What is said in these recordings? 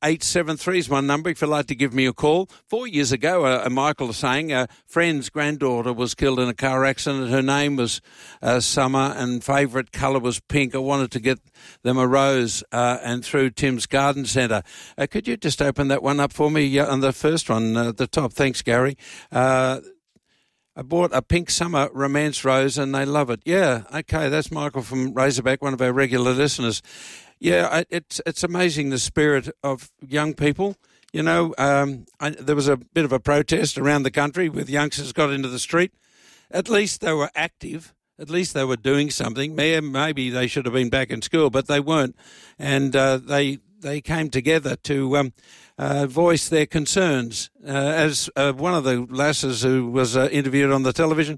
873 is my number if you'd like to give me a call. 4 years ago, Michael was saying a friend's granddaughter was killed in a car accident. Her name was Summer and favourite colour was pink. I wanted to get them a rose and through Tim's Garden Centre. Could you just open that one up for me on the first one at the top? Thanks, Gary. I bought a pink summer romance rose and they love it. Yeah, okay, that's Michael from Razorback, one of our regular listeners. Yeah, it's amazing the spirit of young people. You know, there was a bit of a protest around the country with youngsters got into the street. At least they were active. At least they were doing something. Maybe they should have been back in school, but they weren't. And they came together to voice their concerns. As one of the lasses who was interviewed on the television,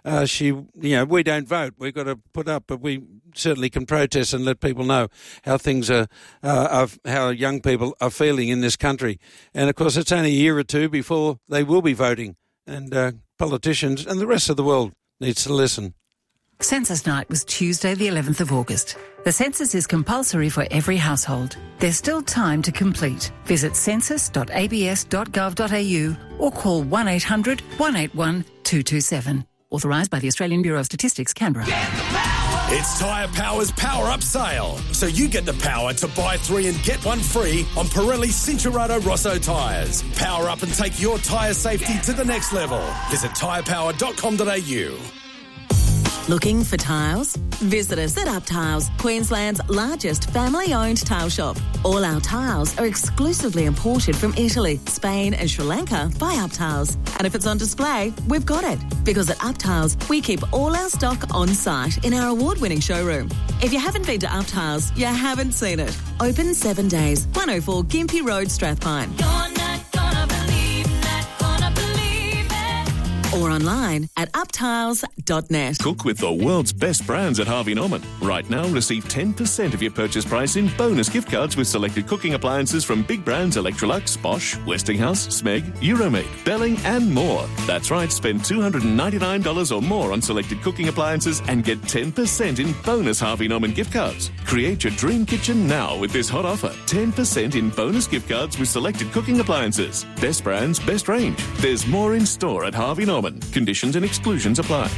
we don't vote. We've got to put up, but we certainly can protest and let people know how things are how young people are feeling in this country. And, of course, it's only a year or two before they will be voting. And politicians and the rest of the world needs to listen. Census Night was Tuesday the 11th of August. The census is compulsory for every household. There's still time to complete. Visit census.abs.gov.au or call 1800 181 227. Authorised by the Australian Bureau of Statistics, Canberra. It's Tyre Power's Power Up Sale. So you get the power to buy 3 and get 1 free on Pirelli Cincherato Rosso tyres. Power up and take your tyre safety to the next level. Visit tyrepower.com.au. Looking for tiles? Visit us at Up Tiles, Queensland's largest family-owned tile shop. All our tiles are exclusively imported from Italy, Spain and Sri Lanka by Up Tiles. And if it's on display, we've got it. Because at Up Tiles, we keep all our stock on site in our award-winning showroom. If you haven't been to Up Tiles, you haven't seen it. Open 7 days, 104 Gympie Road, Strathpine. Or online at uptiles.net. Cook with the world's best brands at Harvey Norman. Right now, receive 10% of your purchase price in bonus gift cards with selected cooking appliances from big brands Electrolux, Bosch, Westinghouse, Smeg, Euromaid, Belling and more. That's right, spend $299 or more on selected cooking appliances and get 10% in bonus Harvey Norman gift cards. Create your dream kitchen now with this hot offer. 10% in bonus gift cards with selected cooking appliances. Best brands, best range. There's more in store at Harvey Norman. Conditions and exclusions apply.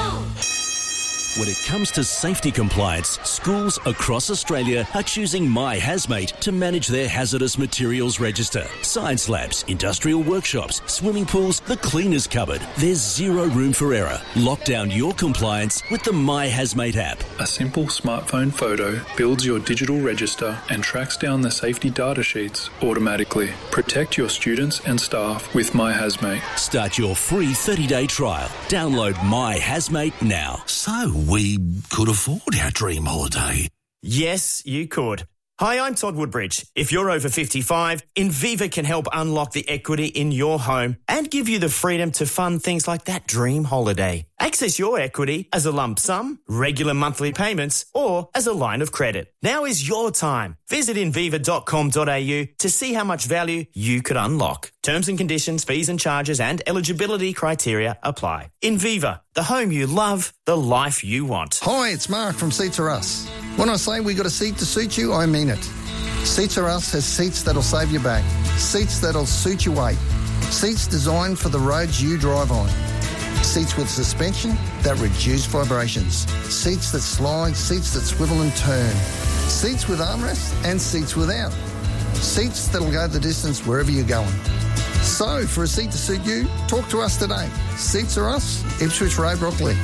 When it comes to safety compliance, schools across Australia are choosing My Hazmate to manage their hazardous materials register. Science labs, industrial workshops, swimming pools, the cleaners cupboard. There's zero room for error. Lock down your compliance with the My Hazmate app. A simple smartphone photo builds your digital register and tracks down the safety data sheets automatically. Protect your students and staff with My Hazmate. Start your free 30-day trial. Download My Hazmate now. So we could afford our dream holiday. Yes, you could. Hi, I'm Todd Woodbridge. If you're over 55, Inviva can help unlock the equity in your home and give you the freedom to fund things like that dream holiday. Access your equity as a lump sum, regular monthly payments, or as a line of credit. Now is your time. Visit inviva.com.au to see how much value you could unlock. Terms and conditions, fees and charges and eligibility criteria apply. Inviva, the home you love, the life you want. Hi, it's Mark from Seats Are Us. When I say we got a seat to suit you, I mean it. Seats Are Us has seats that'll save you back, seats that'll suit your weight, seats designed for the roads you drive on, seats with suspension that reduce vibrations, seats that slide, seats that swivel and turn, seats with armrests and seats without, seats that'll go the distance wherever you're going. So, for a seat to suit you, talk to us today. Seats Are Us, Ipswich Road, Brockley.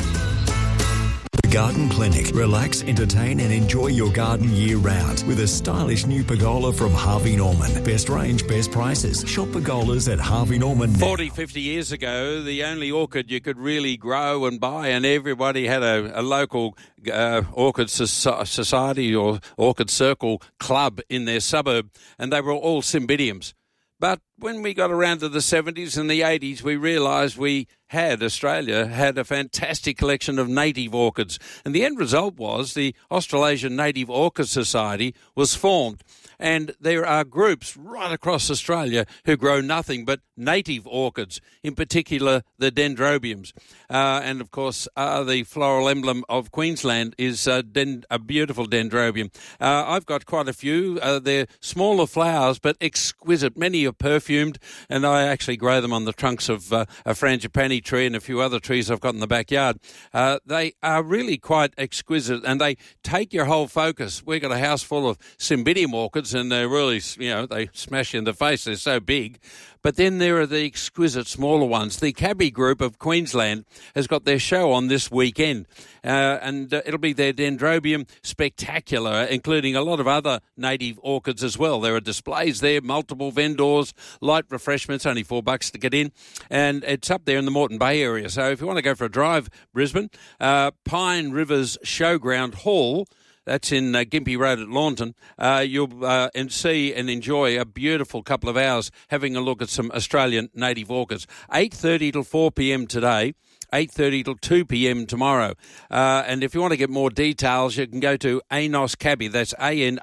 Garden Clinic. Relax, entertain and enjoy your garden year-round with a stylish new pergola from Harvey Norman. Best range, best prices. Shop pergolas at Harvey Norman. 40, 50 years ago, the only orchid you could really grow and buy, and everybody had a local orchid society or orchid circle club in their suburb, and they were all cymbidiums. But when we got around to the 70s and the 80s, we realised Australia had a fantastic collection of native orchids. And the end result was the Australasian Native Orchid Society was formed. And there are groups right across Australia who grow nothing but native orchids, in particular the dendrobiums. And, of course, the floral emblem of Queensland is a beautiful dendrobium. I've got quite a few. They're smaller flowers but exquisite. Many are perfumed, and I actually grow them on the trunks of a frangipani tree and a few other trees I've got in the backyard. They are really quite exquisite, and they take your whole focus. We've got a house full of cymbidium orchids, and they're really, they smash you in the face. They're so big. But then there are the exquisite smaller ones. The Cabby Group of Queensland has got their show on this weekend, and it'll be their Dendrobium Spectacular, including a lot of other native orchids as well. There are displays there, multiple vendors, light refreshments, only $4 to get in, and it's up there in the Moreton Bay area. So if you want to go for a drive, Brisbane, Pine Rivers Showground Hall, that's in Gympie Road at Launton. You'll see and enjoy a beautiful couple of hours having a look at some Australian native orchids. 8:30 till 4 p.m. today. 8:30 till 2 p.m. tomorrow. And if you want to get more details, you can go to ANOSCABI, that's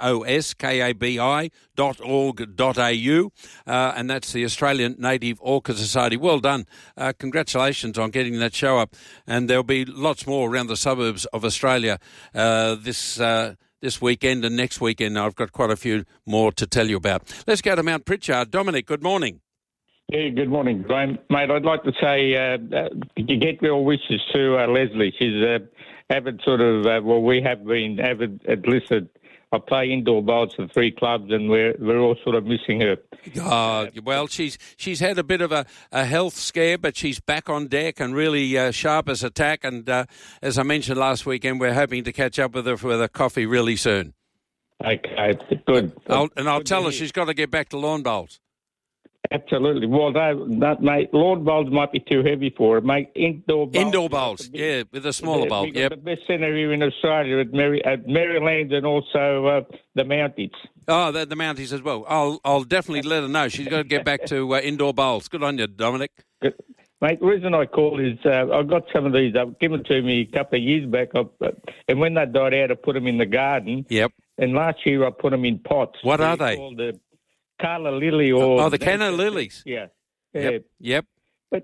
ANOSKABI.org.au, and that's the Australian Native Orchid Society. Well done. Congratulations on getting that show up. And there'll be lots more around the suburbs of Australia this weekend and next weekend. I've got quite a few more to tell you about. Let's go to Mount Pritchard. Dominic, good morning. Yeah, good morning, Graham. Mate, I'd like to say you get your wishes to Leslie. She's avid sort of, we have been avid enlisted. I play indoor bowls for 3 clubs, and we're all sort of missing her. Well, she's had a bit of a health scare, but she's back on deck and really sharp as a tack. And as I mentioned last weekend, we're hoping to catch up with her for a coffee really soon. Okay, good. I'll tell her she's got to get back to lawn bowls. Absolutely. Well, mate, lawn bowls might be too heavy for her, mate. Indoor bowls, yeah, with a smaller bowl. We've got the best centre here in Australia at Maryland and also the Mounties. Oh, the Mounties as well. I'll definitely let her know. She's got to get back to indoor bowls. Good on you, Dominic. Good. Mate, the reason I called is I got some of these given to me a couple of years back, and when they died out, I put them in the garden. Yep. And last year I put them in pots. What are they? Called the Calla lily or... the canna lilies. Yeah. Yep. But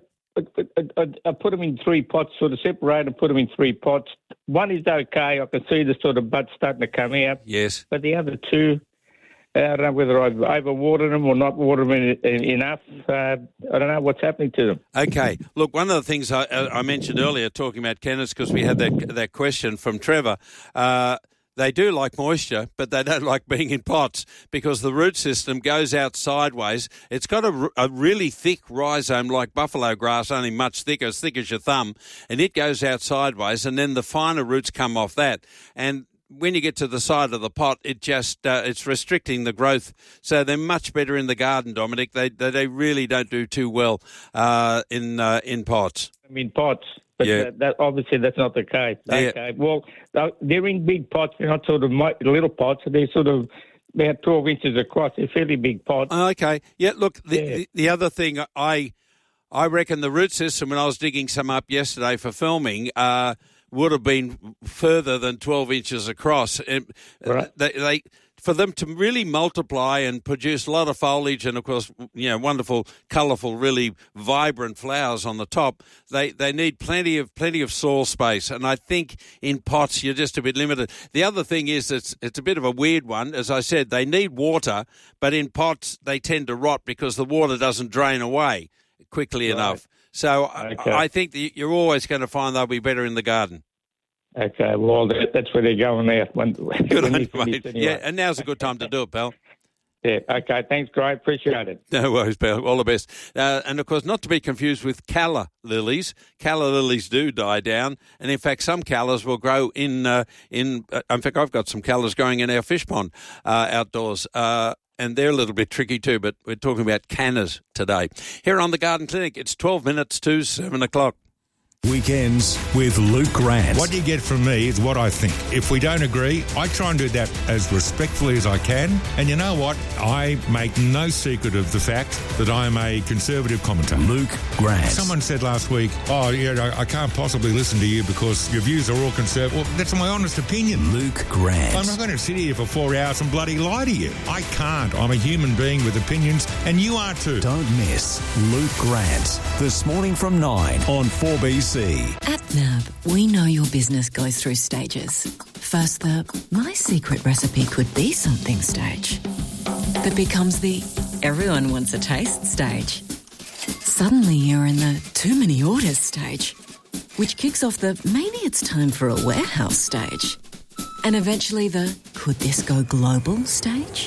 I put them in 3 pots, sort of separate and put them in 3 pots. One is okay. I can see the sort of buds starting to come out. Yes. But the other 2, I don't know whether I've overwatered them or not watered them enough. I don't know what's happening to them. Okay. Look, one of the things I mentioned earlier talking about cannas, because we had that question from Trevor, they do like moisture, but they don't like being in pots because the root system goes out sideways. It's got a really thick rhizome like buffalo grass, only much thicker, as thick as your thumb, and it goes out sideways, and then the finer roots come off that. And when you get to the side of the pot, it just it's restricting the growth. So they're much better in the garden, Dominic. They really don't do too well in pots. I mean pots. But that obviously that's not the case. Yeah. Okay. Well, they're in big pots. They're not sort of little pots. They're sort of about 12 inches across. They're fairly big pots. Okay. Yeah, look, the other thing, I reckon the root system, when I was digging some up yesterday for filming, would have been further than 12 inches across. Right. For them to really multiply and produce a lot of foliage and, of course, wonderful, colourful, really vibrant flowers on the top, they need plenty of soil space. And I think in pots you're just a bit limited. The other thing is it's a bit of a weird one. As I said, they need water, but in pots they tend to rot because the water doesn't drain away quickly enough. So I think that you're always going to find they'll be better in the garden. Okay, well, that's where they're going now. Good on you, mate. Anyway. Yeah, and now's a good time to do it, pal. Yeah, okay, thanks, Greg. Appreciate it. No worries, pal. All the best. And, of course, not to be confused with calla lilies. Calla lilies do die down, and, in fact, some callas will grow in fact, I've got some callas growing in our fish pond outdoors, and they're a little bit tricky too, but we're talking about cannas today. Here on the Garden Clinic, it's 12 minutes to 7 o'clock. Weekends with Luke Grant. What you get from me is what I think. If we don't agree, I try and do that as respectfully as I can. And you know what? I make no secret of the fact that I am a conservative commentator. Luke Grant. Someone said last week, I can't possibly listen to you because your views are all conservative. Well, that's my honest opinion. Luke Grant. I'm not going to sit here for 4 hours and bloody lie to you. I can't. I'm a human being with opinions, and you are too. Don't miss Luke Grant. This morning from 9 on 4BC. At NAB, we know your business goes through stages. First, the my secret recipe could be something stage. That becomes the everyone wants a taste stage. Suddenly you're in the too many orders stage, which kicks off the maybe it's time for a warehouse stage. And eventually the could this go global stage?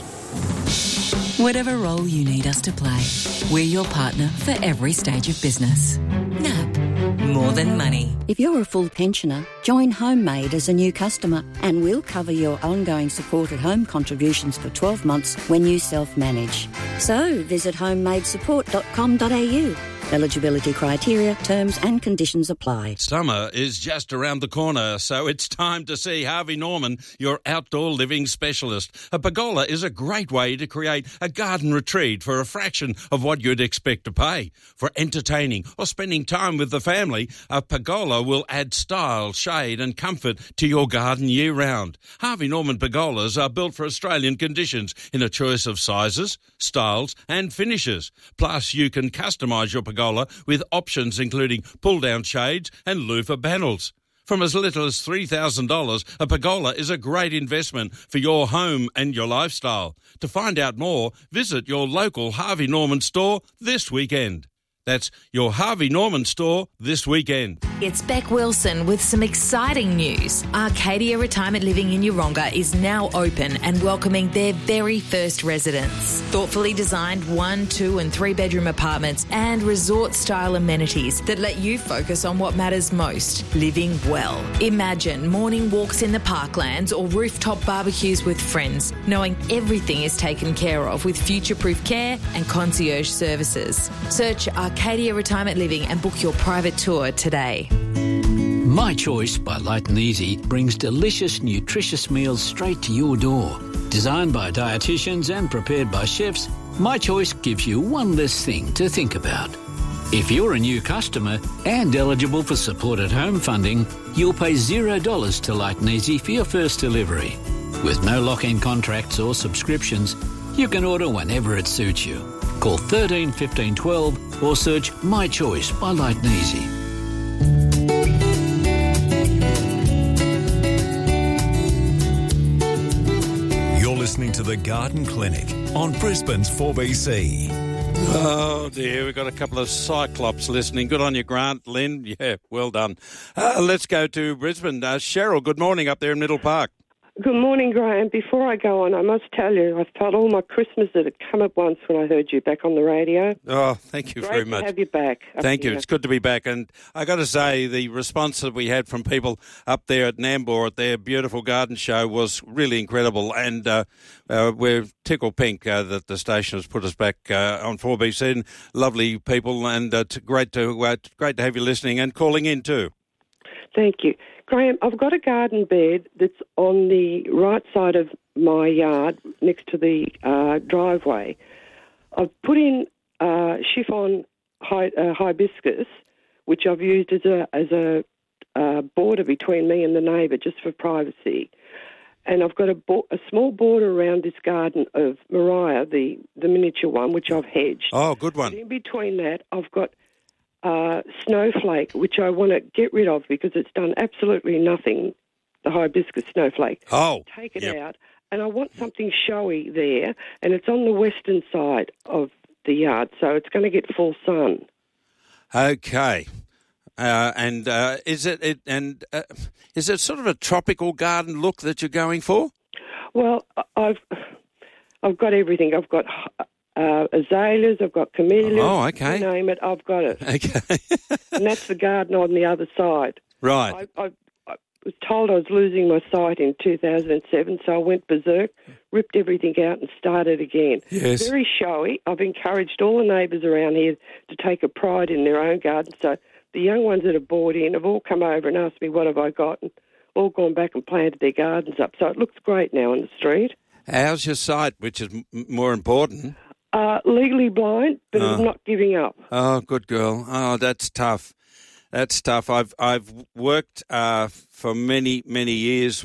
Whatever role you need us to play, we're your partner for every stage of business. NAB. More than money. If you're a full pensioner, join Homemade as a new customer and we'll cover your ongoing support at home contributions for 12 months when you self-manage. So visit homemadesupport.com.au. Eligibility criteria, terms and conditions apply. Summer is just around the corner, so it's time to see Harvey Norman, your outdoor living specialist. A pergola is a great way to create a garden retreat for a fraction of what you'd expect to pay. For entertaining or spending time with the family, a pergola will add style, shade and comfort to your garden year-round. Harvey Norman pergolas are built for Australian conditions in a choice of sizes, styles and finishes. Plus, you can customise your pergola with options including pull-down shades and loofah panels. From as little as $3,000, a pergola is a great investment for your home and your lifestyle. To find out more, visit your local Harvey Norman store this weekend. That's your Harvey Norman store this weekend. It's Beck Wilson with some exciting news. Arcadia Retirement Living in Yeronga is now open and welcoming their very first residents. Thoughtfully designed 1, 2 and 3 bedroom apartments and resort-style amenities that let you focus on what matters most, living well. Imagine morning walks in the parklands or rooftop barbecues with friends, knowing everything is taken care of with future-proof care and concierge services. Search Arcadia Retirement Living and book your private tour today. My Choice by Light and Easy brings delicious, nutritious meals straight to your door. Designed by dietitians and prepared by chefs, My Choice gives you one less thing to think about. If you're a new customer and eligible for supported home funding, you'll pay $0 to Light and Easy for your first delivery. With no lock-in contracts or subscriptions, you can order whenever it suits you. Call 13 15 12 or search My Choice by Light and Easy. You're listening to The Garden Clinic on Brisbane's 4BC. Oh dear, we've got a couple of cyclops listening. Good on you, Grant, Lynn. Yeah, well done. Let's go to Brisbane. Cheryl, good morning up there in Middle Park. Good morning, Graham. Before I go on, I must tell you, I felt all my Christmas that had come at once when I heard you back on the radio. Oh, thank you very much. Great to have you back. Thank you. It's good to be back. And I got to say, the response that we had from people up there at Nambour at their beautiful garden show was really incredible. And we're tickled pink that the station has put us back on 4BC. And lovely people, and great to have you listening and calling in too. Thank you. Graham, I've got a garden bed that's on the right side of my yard next to the driveway. I've put in chiffon hibiscus, which I've used as a border between me and the neighbour just for privacy. And I've got a small border around this garden of Mariah, the miniature one, which I've hedged. Oh, good one. And in between that, I've got snowflake, which I want to get rid of because it's done absolutely nothing, the hibiscus snowflake. Oh. Take it out. And I want something showy there, and it's on the western side of the yard, so it's going to get full sun. Okay. Is it sort of a tropical garden look that you're going for? Well, I've got everything. I've got azaleas, I've got camellias. Oh, okay. You name it, I've got it. Okay. And that's the garden on the other side. Right. I was told I was losing my sight in 2007, so I went berserk, ripped everything out and started again. Yes. Very showy. I've encouraged all the neighbours around here to take a pride in their own garden, so the young ones that have bought in have all come over and asked me what have I got, and all gone back and planted their gardens up. So it looks great now on the street. How's your sight, which is more important? Legally blind, but I'm not giving up. Oh, good girl. Oh, that's tough. That's tough. I've worked for many years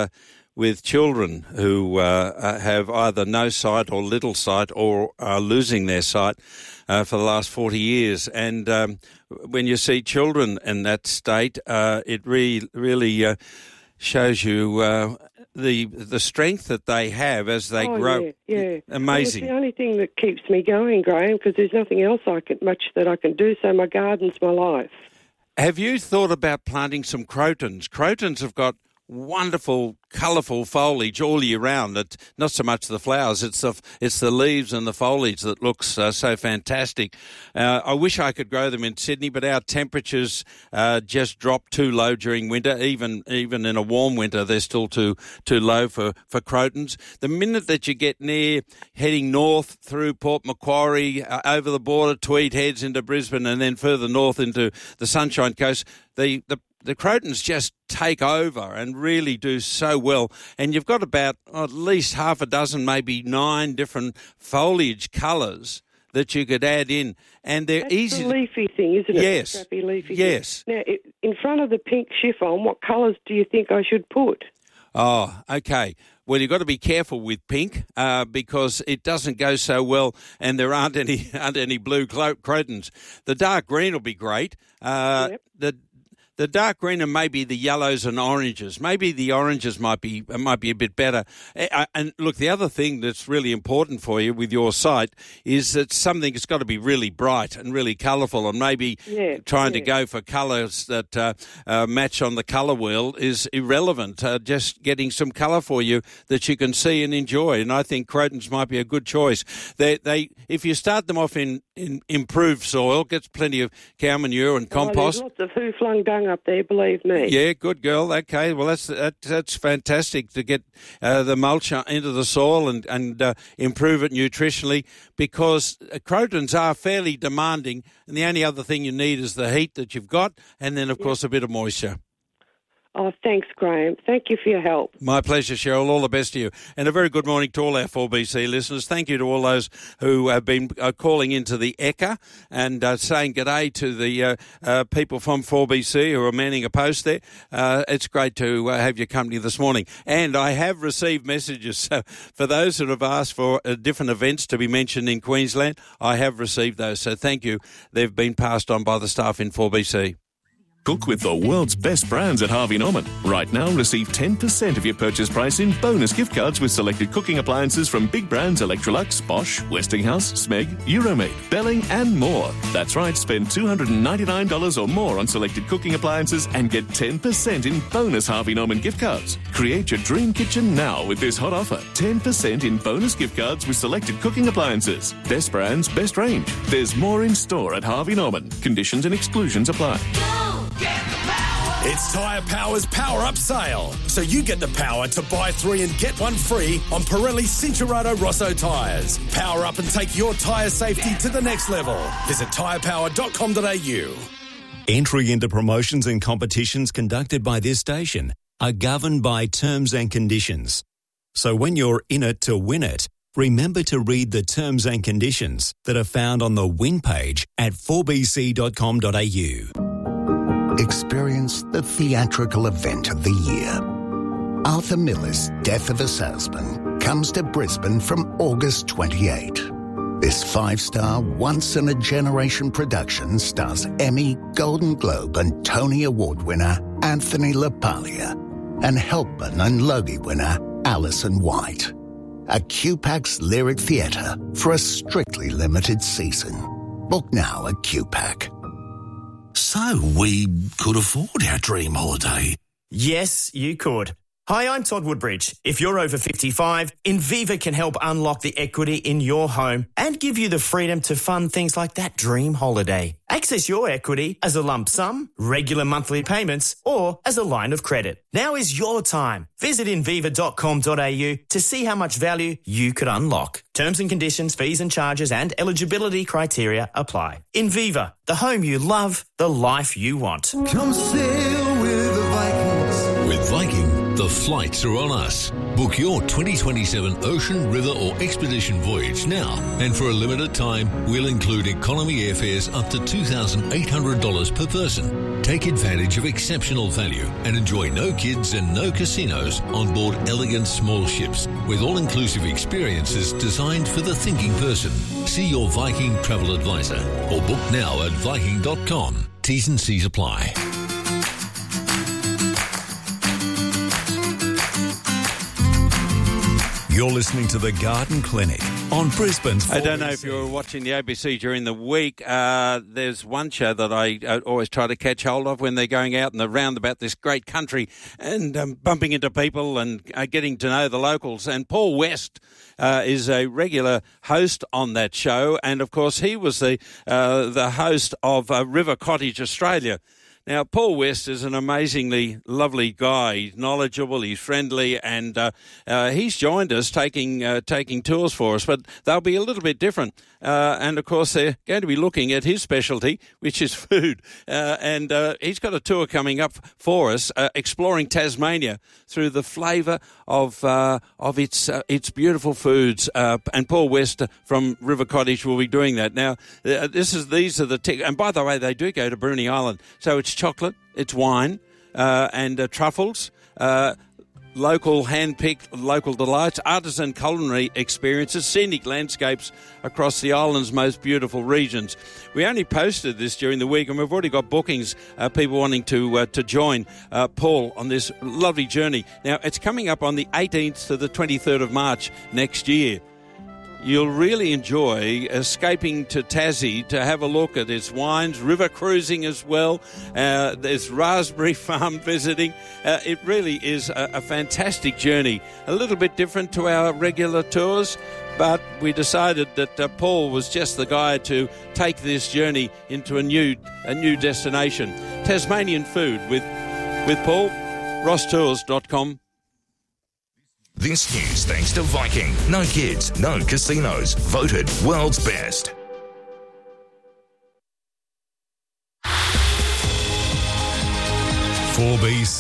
with children who have either no sight or little sight or are losing their sight for the last 40 years. And when you see children in that state, it really shows you the strength that they have as they grow. Yeah. Amazing. Well, it's the only thing that keeps me going, Graham, because there's nothing else much that I can do. So my garden's my life. Have you thought about planting some crotons? Crotons have got wonderful, colourful foliage all year round. It's not so much the flowers, it's the leaves and the foliage that looks so fantastic. I wish I could grow them in Sydney, but our temperatures just drop too low during winter. Even in a warm winter, they're still too low for crotons. The minute that you get near heading north through Port Macquarie, over the border, Tweed heads into Brisbane, and then further north into the Sunshine Coast, the crotons just take over and really do so well. And you've got about at least half a dozen, maybe 9 different foliage colours that you could add in. And they're easy. That's the leafy thing, isn't it? Yes. The scrappy leafy yes. thing. Now, in front of the pink chiffon, what colours do you think I should put? Oh, okay. Well, you've got to be careful with pink because it doesn't go so well, and there aren't any blue crotons. The dark green will be great. Yep. The dark green and maybe the yellows and oranges. Maybe the oranges might be a bit better. And look, the other thing that's really important for you with your site is that something that's got to be really bright and really colourful, and maybe trying to go for colours that match on the colour wheel is irrelevant. Just getting some colour for you that you can see and enjoy. And I think crotons might be a good choice. They if you start them off in improved soil, gets plenty of cow manure and compost. There's lots of who-flung dung up there, believe me. Yeah, good girl. Okay, well that's fantastic to get the mulch into the soil and improve it nutritionally, because crotons are fairly demanding, and the only other thing you need is the heat that you've got, and then of course a bit of moisture. Oh, thanks, Graham. Thank you for your help. My pleasure, Cheryl. All the best to you. And a very good morning to all our 4BC listeners. Thank you to all those who have been calling into the Ekka and saying g'day to the people from 4BC who are manning a post there. It's great to have your company this morning. And I have received messages for those that have asked for different events to be mentioned in Queensland. I have received those, so thank you. They've been passed on by the staff in 4BC. Cook with the world's best brands at Harvey Norman. Right now, receive 10% of your purchase price in bonus gift cards with selected cooking appliances from big brands Electrolux, Bosch, Westinghouse, Smeg, Euromade, Belling and more. That's right, spend $299 or more on selected cooking appliances and get 10% in bonus Harvey Norman gift cards. Create your dream kitchen now with this hot offer. 10% in bonus gift cards with selected cooking appliances. Best brands, best range. There's more in store at Harvey Norman. Conditions and exclusions apply. It's Tyre Power's Power Up Sale. So you get the power to buy 3 and get 1 free on Pirelli Cincherato Rosso tyres. Power up and take your tyre safety to the next level. Visit tyrepower.com.au. Entry into promotions and competitions conducted by this station are governed by terms and conditions. So when you're in it to win it, remember to read the terms and conditions that are found on the win page at 4bc.com.au. Experience the theatrical event of the year. Arthur Miller's Death of a Salesman comes to Brisbane from August 28. This 5-star, once-in-a-generation production stars Emmy, Golden Globe and Tony Award winner Anthony LaPaglia and Helpman and Logie winner Alison White. A QPAC's Lyric Theatre for a strictly limited season. Book now at QPAC. So we could afford our dream holiday. Yes, you could. Hi, I'm Todd Woodbridge. If you're over 55, Inviva can help unlock the equity in your home and give you the freedom to fund things like that dream holiday. Access your equity as a lump sum, regular monthly payments, or as a line of credit. Now is your time. Visit inviva.com.au to see how much value you could unlock. Terms and conditions, fees and charges and eligibility criteria apply. Inviva, the home you love, the life you want. Come sail with the Vikings. With Viking, the flights are on us. Book your 2027 ocean, river or expedition voyage now. And for a limited time, we'll include economy airfares up to $2,800 per person. Take advantage of exceptional value and enjoy no kids and no casinos on board elegant small ships with all-inclusive experiences designed for the thinking person. See your Viking travel advisor or book now at Viking.com. T's and C's apply. You're listening to The Garden Clinic on Brisbane's 4BC. I don't know if you were watching the ABC during the week. There's one show that I always try to catch hold of when they're going out and around about this great country and bumping into people and getting to know the locals. And Paul West is a regular host on that show. And, of course, he was the host of River Cottage Australia. Now, Paul West is an amazingly lovely guy. He's knowledgeable, he's friendly, and he's joined us taking tours for us, but they'll be a little bit different. And, of course, they're going to be looking at his specialty, which is food. And he's got a tour coming up for us, exploring Tasmania through the flavour of its beautiful foods. And Paul West from River Cottage will be doing that. Now, these are the and by the way, they do go to Bruny Island, so it's chocolate, it's wine, and truffles, local hand-picked local delights, artisan culinary experiences, scenic landscapes across the island's most beautiful regions. We only posted this during the week, and we've already got bookings, people wanting to join Paul on this lovely journey. Now, it's coming up on the 18th to the 23rd of March next year. You'll really enjoy escaping to Tassie to have a look at its wines, river cruising as well. There's raspberry farm visiting. It really is a fantastic journey, a little bit different to our regular tours, but we decided that Paul was just the guy to take this journey into a new destination. Tasmanian food with Paul, rosstours.com. This news thanks to Viking. No kids, no casinos. Voted world's best. .4BC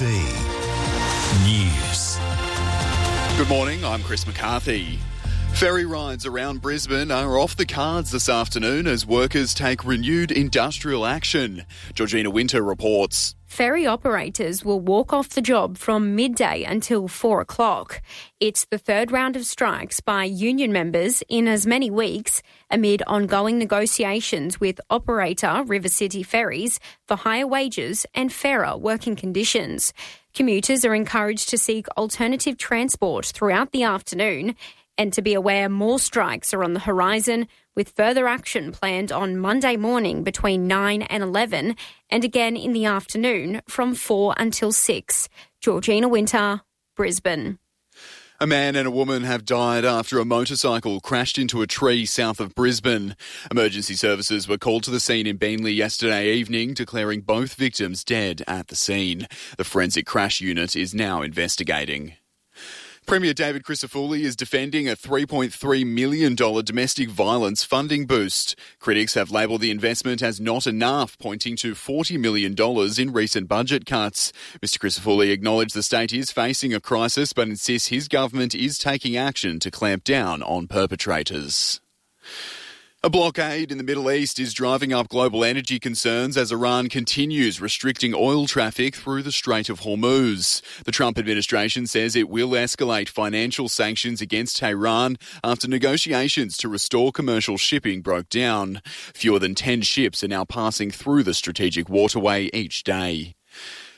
News. Good morning, I'm Chris McCarthy. Ferry rides around Brisbane are off the cards this afternoon as workers take renewed industrial action. Georgina Winter reports. Ferry operators will walk off the job from midday until 4 o'clock. It's the third round of strikes by union members in as many weeks amid ongoing negotiations with operator River City Ferries for higher wages and fairer working conditions. Commuters are encouraged to seek alternative transport throughout the afternoon and to be aware more strikes are on the horizon, with further action planned on Monday morning between 9 and 11 and again in the afternoon from 4 until 6. Georgina Winter, Brisbane. A man and a woman have died after a motorcycle crashed into a tree south of Brisbane. Emergency services were called to the scene in Beenleigh yesterday evening, declaring both victims dead at the scene. The forensic crash unit is now investigating. Premier David Crisafulli is defending a $3.3 million domestic violence funding boost. Critics have labelled the investment as not enough, pointing to $40 million in recent budget cuts. Mr Crisafulli acknowledged the state is facing a crisis, but insists his government is taking action to clamp down on perpetrators. A blockade in the Middle East is driving up global energy concerns as Iran continues restricting oil traffic through the Strait of Hormuz. The Trump administration says it will escalate financial sanctions against Tehran after negotiations to restore commercial shipping broke down. Fewer than 10 ships are now passing through the strategic waterway each day.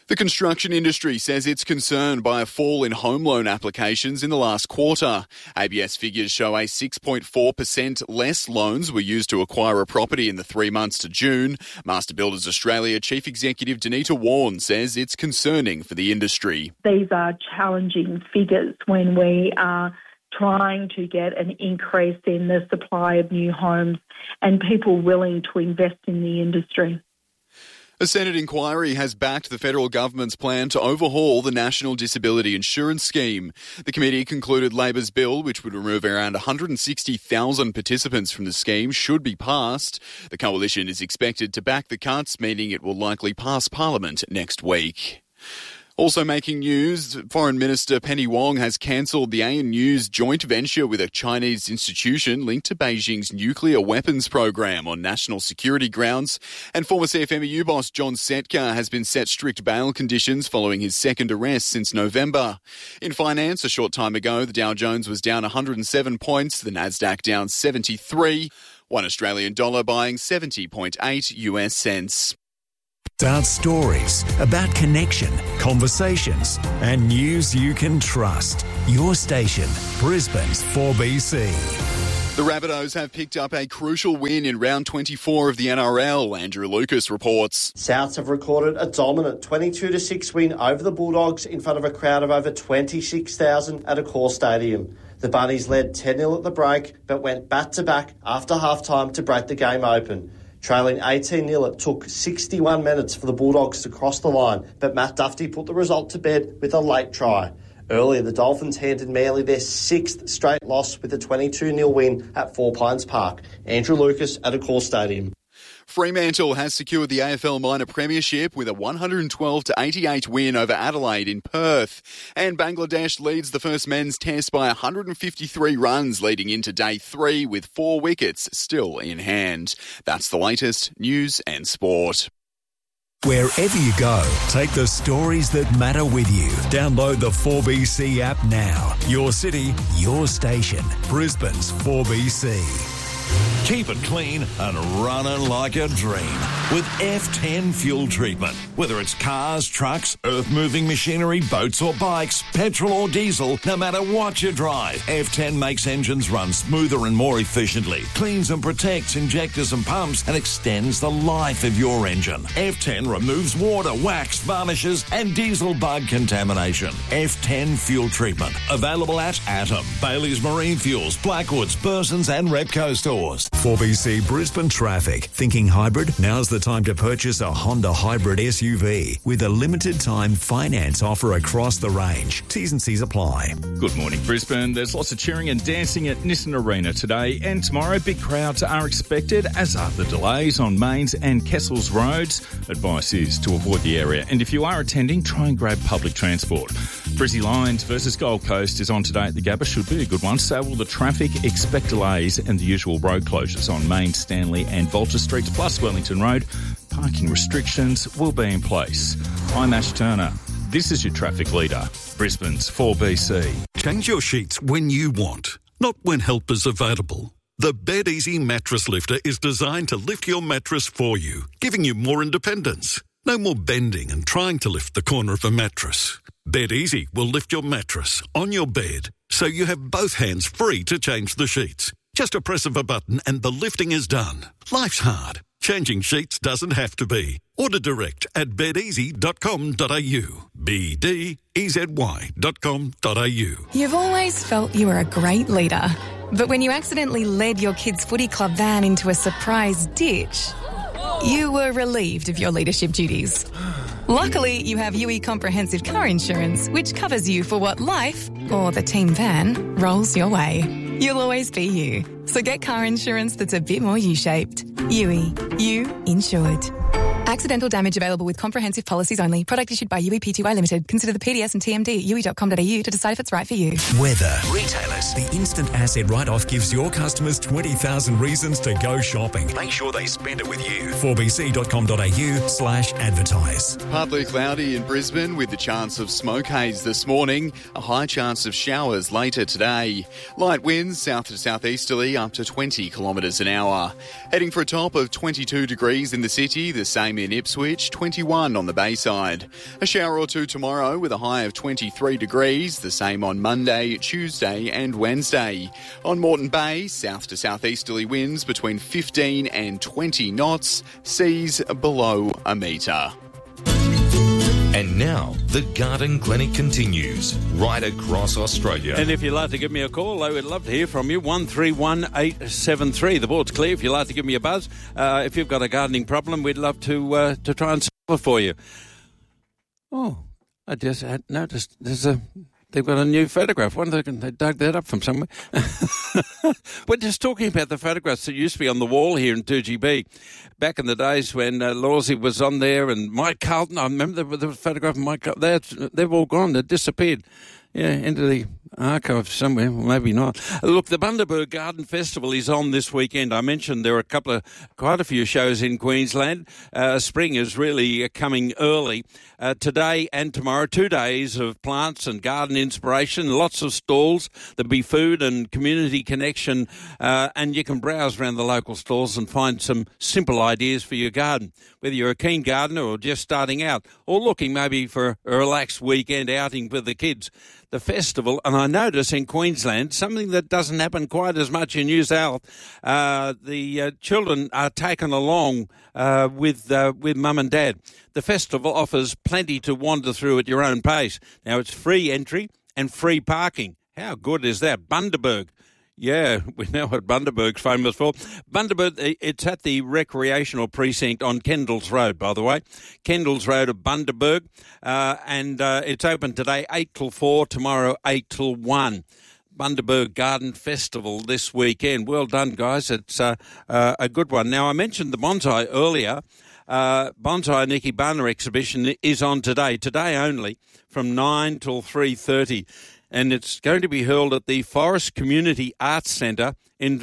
The construction industry says it's concerned by a fall in home loan applications in the last quarter. ABS figures show a 6.4% less loans were used to acquire a property in the 3 months to June. Master Builders Australia Chief Executive Danita Warren says it's concerning for the industry. These are challenging figures when we are trying to get an increase in the supply of new homes and people willing to invest in the industry. A Senate inquiry has backed the federal government's plan to overhaul the National Disability Insurance Scheme. The committee concluded Labor's bill, which would remove around 160,000 participants from the scheme, should be passed. The coalition is expected to back the cuts, meaning it will likely pass Parliament next week. Also making news, Foreign Minister Penny Wong has cancelled the ANU's joint venture with a Chinese institution linked to Beijing's nuclear weapons program on national security grounds. And former CFMEU boss John Setka has been set strict bail conditions following his second arrest since November. In finance, a short time ago, the Dow Jones was down 107 points, the Nasdaq down 73, $1 Australian dollar buying 70.8 US cents. About stories, about connection, conversations, and news you can trust. Your station, Brisbane's 4BC. The Rabbitohs have picked up a crucial win in round 24 of the NRL. Andrew Lucas reports. Souths have recorded a dominant 22-6 win over the Bulldogs in front of a crowd of over 26,000 at Accor Stadium. The Bunnies led 10-0 at the break, but went back-to-back after half-time to break the game open. Trailing 18-0, it took 61 minutes for the Bulldogs to cross the line, but Matt Duffy put the result to bed with a late try. Earlier, the Dolphins handed Manly their sixth straight loss with a 22-0 win at Four Pines Park. Andrew Lucas at Accor Stadium. Fremantle has secured the AFL Minor Premiership with a 112-88 win over Adelaide in Perth. And Bangladesh leads the first men's test by 153 runs leading into day 3 with 4 wickets still in hand. That's the latest news and sport. Wherever you go, take the stories that matter with you. Download the 4BC app now. Your city, your station. Brisbane's 4BC. Keep it clean and running like a dream with F10 fuel treatment. Whether it's cars, trucks, earth-moving machinery, boats or bikes, petrol or diesel, no matter what you drive, F10 makes engines run smoother and more efficiently, cleans and protects injectors and pumps, and extends the life of your engine. F10 removes water, wax, varnishes, and diesel bug contamination. F10 fuel treatment. Available at Atom, Bailey's Marine Fuels, Blackwoods, Burson's and Repco stores. 4BC Brisbane traffic. Thinking hybrid? Now's the time to purchase a Honda hybrid SUV with a limited time finance offer across the range. T's and C's apply. Good morning, Brisbane. There's lots of cheering and dancing at Nissan Arena today and tomorrow. Big crowds are expected, as are the delays on Mains and Kessels roads. Advice is to avoid the area, and if you are attending, try and grab public transport. Brizzy Lions versus Gold Coast is on today at the Gabba. Should be a good one. So will the traffic. Expect delays and the usual road closures on Main, Stanley and Volta Streets, plus Wellington Road. Parking restrictions will be in place. I'm Ash Turner. This is your traffic leader, Brisbane's 4BC. Change your sheets when you want, not when help is available. The BedEasy Mattress Lifter is designed to lift your mattress for you, giving you more independence. No more bending and trying to lift the corner of a mattress. BedEasy will lift your mattress on your bed so you have both hands free to change the sheets. Just a press of a button and the lifting is done. Life's hard. Changing sheets doesn't have to be. Order direct at bedeasy.com.au. BDEZY.com.au. You've always felt you were a great leader. But when you accidentally led your kids' footy club van into a surprise ditch, you were relieved of your leadership duties. Luckily, you have UE Comprehensive Car Insurance, which covers you for what life, or the team van, rolls your way. You'll always be you. So get car insurance that's a bit more U-shaped. UE. You insured. Accidental damage available with comprehensive policies only. Product issued by UE Pty Limited. Consider the PDS and TMD at UE.com.au to decide if it's right for you. Weather. Retailers. The instant asset write-off gives your customers 20,000 reasons to go shopping. Make sure they spend it with you. 4bc.com.au/advertise. Partly cloudy in Brisbane with the chance of smoke haze this morning. A high chance of showers later today. Light winds south to southeasterly up to 20 kilometres an hour. Heading for a top of 22 degrees in the city, the same in Ipswich, 21 on the Bayside. A shower or two tomorrow with a high of 23 degrees, the same on Monday, Tuesday and Wednesday. On Moreton Bay, south to southeasterly winds between 15 and 20 knots, seas below a metre. And now, the Garden Clinic continues right across Australia. And if you'd like to give me a call, I would love to hear from you. 131873. The board's clear if you'd like to give me a buzz. If you've got a gardening problem, we'd love to try and solve it for you. Oh, I just had noticed they've got a new photograph. Wonder if they dug that up from somewhere. We're just talking about the photographs that used to be on the wall here in 2GB. Back in the days when Lawsy was on there and Mike Carlton, I remember the photograph of Mike Carlton. They've all gone. They've disappeared. Yeah, into the archive somewhere, maybe not. Look, the Bundaberg Garden Festival is on this weekend. I mentioned there are quite a few shows in Queensland. Spring is really coming early. Today and tomorrow, 2 days of plants and garden inspiration, lots of stalls. There'll be food and community connection, and you can browse around the local stalls and find some simple ideas for your garden. Whether you're a keen gardener or just starting out, or looking maybe for a relaxed weekend outing with the kids. The festival, and I notice in Queensland, something that doesn't happen quite as much in New South, the children are taken along with mum and dad. The festival offers plenty to wander through at your own pace. Now, it's free entry and free parking. How good is that? Bundaberg. Yeah, we know what Bundaberg's famous for. Bundaberg, it's at the recreational precinct on Kendalls Road, by the way. Kendalls Road of Bundaberg. And it's open today 8 till 4, tomorrow 8 till 1. Bundaberg Garden Festival this weekend. Well done, guys. It's a good one. Now, I mentioned the bonsai earlier. Bonsai and Ikebana exhibition is on today only, from 9 till 3:30. And it's going to be held at the Forest Community Arts Centre in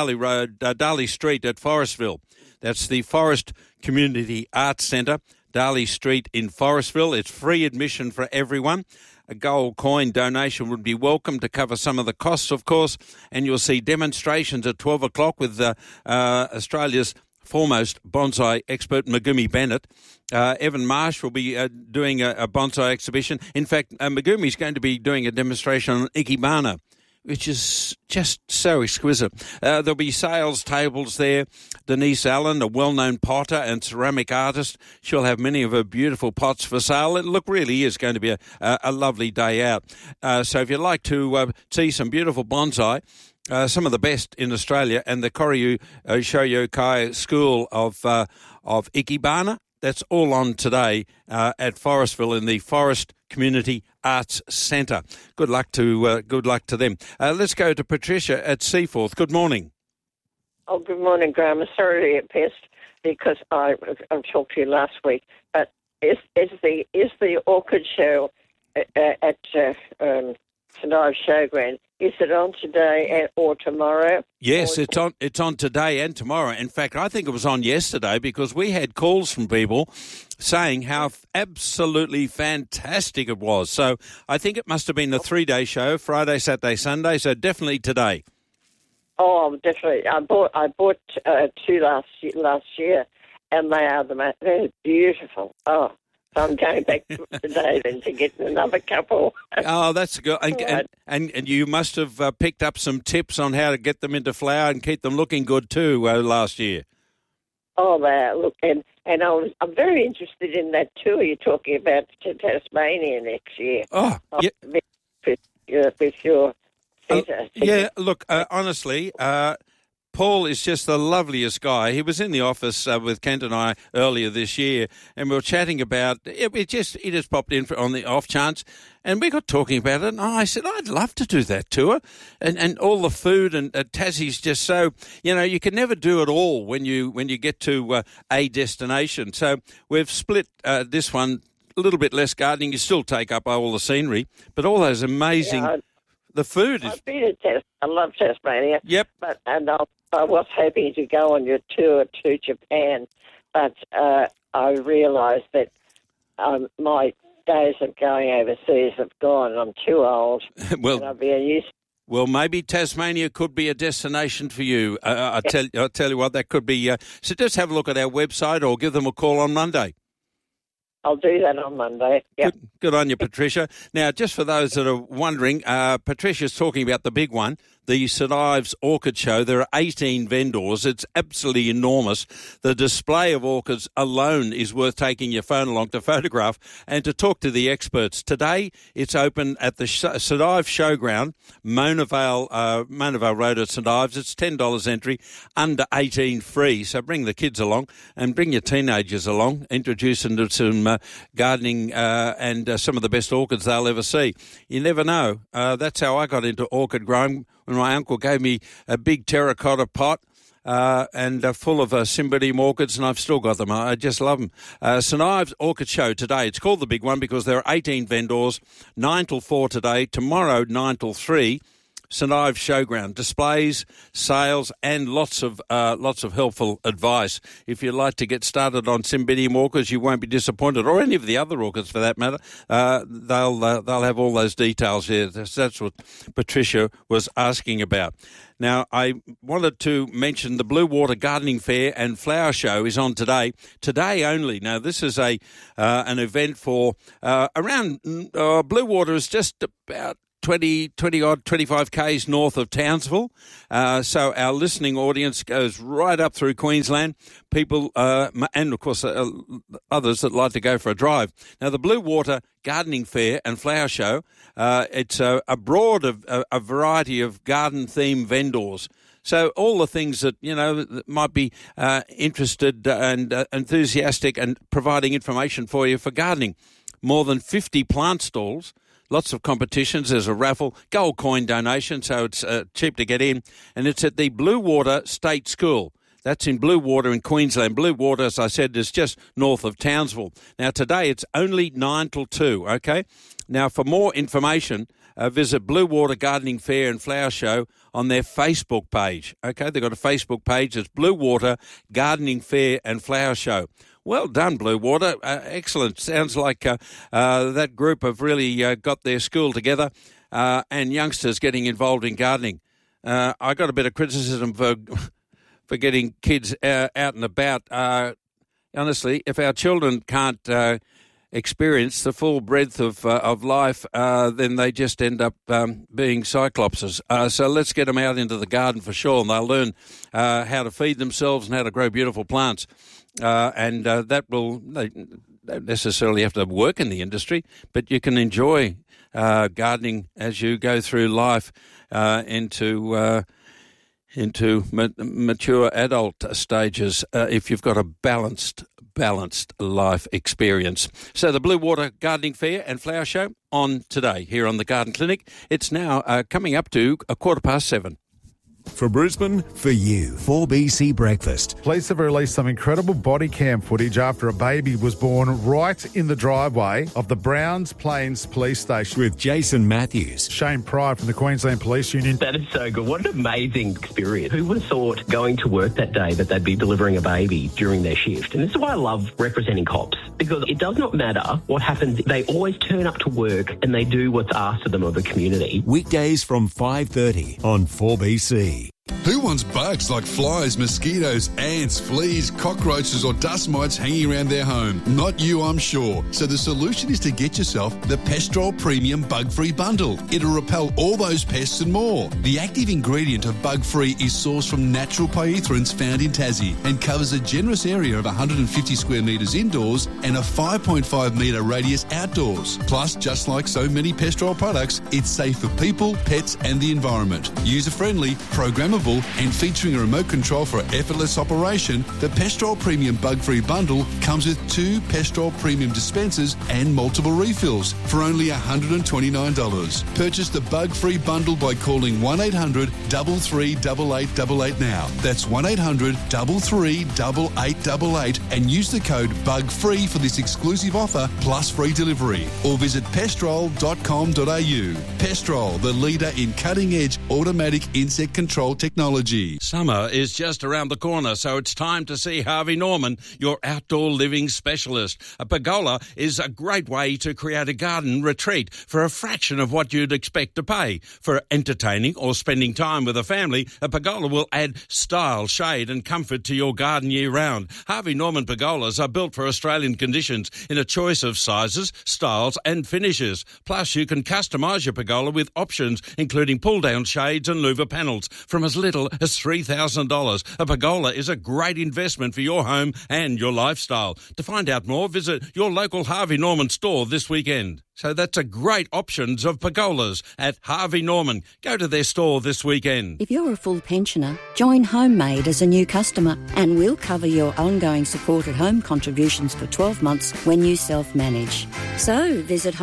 Darley Street at Forestville. That's the Forest Community Arts Centre, Darley Street in Forestville. It's free admission for everyone. A gold coin donation would be welcome to cover some of the costs, of course. And you'll see demonstrations at 12 o'clock with Australia's foremost bonsai expert, Megumi Bennett. Evan Marsh will be doing a bonsai exhibition. In fact, Megumi's going to be doing a demonstration on Ikebana, which is just so exquisite. There'll be sales tables there. Denise Allen, a well-known potter and ceramic artist, she'll have many of her beautiful pots for sale. It really is going to be a lovely day out. So if you'd like to see some beautiful bonsai, some of the best in Australia, and the Koryu Shoyokai School of Ikebana. That's all on today at Forestville in the Forest Community Arts Centre. Good luck to them. Let's go to Patricia at Seaforth. Good morning. Oh, good morning, Graham. I'm sorry to get pissed because I talked to you last week. But is the orchid show at tonight's showground? Is it on today or tomorrow? Yes, it's on today and tomorrow. In fact, I think it was on yesterday because we had calls from people saying how absolutely fantastic it was. So I think it must have been a 3-day show, Friday, Saturday, Sunday, so definitely today. Oh, definitely. I bought 2 last year, and they're beautiful. Oh. So I'm going back today then to get another couple. Oh, that's good. And you must have picked up some tips on how to get them into flower and keep them looking good too last year. Oh, look, and I'm very interested in that tour you're talking about to Tasmania next year. Oh, yeah. With your centre. Yeah, look, honestly, Paul is just the loveliest guy. He was in the office with Kent and I earlier this year, and we were chatting about it. He just popped in on the off chance, and we got talking about it. And I said, I'd love to do that tour, and all the food and Tassie's just so you can never do it all when you get to a destination. So we've split this one a little bit less gardening. You still take up all the scenery, but all those amazing. Yeah, the food is. I've been to I love Tasmania. Yep. I was hoping to go on your tour to Japan, but I realised that my days of going overseas have gone. I'm too old. Well, and I'll be Well, maybe Tasmania could be a destination for you. I'll tell you what, that could be. So just have a look at our website or give them a call on Monday. I'll do that on Monday. Yep. Good on you, Patricia. Now, just for those that are wondering, Patricia's talking about the big one, the St Ives Orchid Show. There are 18 vendors. It's absolutely enormous. The display of orchids alone is worth taking your phone along to photograph and to talk to the experts. Today, it's open at the St Ives Showground, Mona Vale Road at St Ives. It's $10 entry, under 18 free. So bring the kids along and bring your teenagers along, introduce them to some gardening and some of the best orchids they'll ever see. You never know. That's how I got into orchid growing, when my uncle gave me a big terracotta pot and full of Cymbidium orchids, and I've still got them. I just love them. St Ives Orchid Show today. It's called the big one because there are 18 vendors, 9 till 4 today, tomorrow 9 till 3. St Ives Showground, displays, sales, and lots of helpful advice. If you'd like to get started on Cymbidium orchids, you won't be disappointed, or any of the other orchids for that matter. They'll have all those details here. That's what Patricia was asking about. Now, I wanted to mention the Blue Water Gardening Fair and Flower Show is on today only. Now, this is an event for around Blue Water is just about 25 Ks north of Townsville. So our listening audience goes right up through Queensland. People, and of course others that like to go for a drive. Now, the Blue Water Gardening Fair and Flower Show, it's a variety of garden-themed vendors. So all the things that, that might be interested and enthusiastic and providing information for you for gardening. More than 50 plant stalls. Lots of competitions. There's a raffle, gold coin donation, so it's cheap to get in. And it's at the Blue Water State School. That's in Blue Water in Queensland. Blue Water, as I said, is just north of Townsville. Now, today it's only 9 till 2, okay? Now, for more information, visit Blue Water Gardening Fair and Flower Show on their Facebook page, okay? They've got a Facebook page. It's Blue Water Gardening Fair and Flower Show. Well done, Blue Water. Excellent. Sounds like that group have really got their school together and youngsters getting involved in gardening. I got a bit of criticism for getting kids out and about. Honestly, if our children can't experience the full breadth of life, then they just end up being cyclopses. So let's get them out into the garden for sure, and they'll learn how to feed themselves and how to grow beautiful plants. And that will, they don't necessarily have to work in the industry, but you can enjoy gardening as you go through life into mature adult stages if you've got a balanced life experience. So the Blue Water Gardening Fair and Flower Show on today here on the Garden Clinic. It's now coming up to 7:15. For Brisbane, for you, 4BC Breakfast. Police have released some incredible body cam footage after a baby was born right in the driveway of the Browns Plains Police Station. With Jason Matthews. Shane Pride from the Queensland Police Union. That is so good. What an amazing experience. Who would have thought going to work that day that they'd be delivering a baby during their shift? And this is why I love representing cops, because it does not matter what happens. They always turn up to work and they do what's asked of them of the community. Weekdays from 5:30 on 4BC. Who wants bugs like flies, mosquitoes, ants, fleas, cockroaches or dust mites hanging around their home? Not you, I'm sure. So the solution is to get yourself the Pestrol Premium Bug-Free Bundle. It'll repel all those pests and more. The active ingredient of Bug-Free is sourced from natural pyrethroids found in Tassie and covers a generous area of 150 square metres indoors and a 5.5 metre radius outdoors. Plus, just like so many Pestrol products, it's safe for people, pets and the environment. User-friendly, programmable and featuring a remote control for effortless operation, the Pestrol Premium Bug-Free Bundle comes with 2 Pestrol Premium dispensers and multiple refills for only $129. Purchase the Bug-Free Bundle by calling 1-800 338888 now. That's 1-800 338888 and use the code BUGFREE for this exclusive offer plus free delivery. Or visit pestrol.com.au. Pestrol, the leader in cutting-edge automatic insect control technology. Summer is just around the corner, so it's time to see Harvey Norman, your outdoor living specialist. A pergola is a great way to create a garden retreat for a fraction of what you'd expect to pay. For entertaining or spending time with a family, a pergola will add style, shade and comfort to your garden year round. Harvey Norman pergolas are built for Australian conditions in a choice of sizes, styles and finishes. Plus, you can customise your pergola with options including pull-down shades and louver panels from as little as $3,000. A pergola is a great investment for your home and your lifestyle. To find out more, visit your local Harvey Norman store this weekend. So that's a great options of pergolas at Harvey Norman. Go to their store this weekend. If you're a full pensioner, join Homemade as a new customer and we'll cover your ongoing supported home contributions for 12 months when you self-manage. So visit